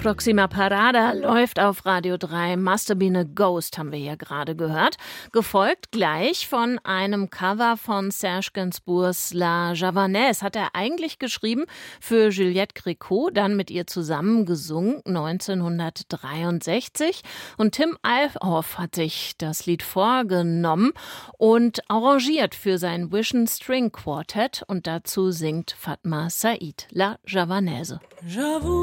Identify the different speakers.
Speaker 1: Proxima Parada läuft auf Radio 3. Must Have Been a Ghost haben wir hier gerade gehört. Gefolgt gleich von einem Cover von Serge Gainsbourgs La Javanaise. Hat er eigentlich geschrieben für Juliette Gréco, dann mit ihr zusammen gesungen 1963. Und Tim Alhoff hat sich das Lied vorgenommen und arrangiert für sein Vision String Quartet. Und dazu singt Fatma Said La Javanaise.